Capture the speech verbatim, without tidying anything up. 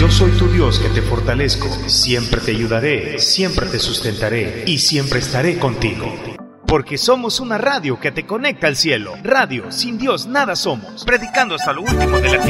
Yo soy tu Dios que te fortalezco, siempre te ayudaré, siempre te sustentaré y siempre estaré contigo. Porque somos una radio que te conecta al cielo. Radio, sin Dios nada somos. Predicando hasta lo último de la tierra.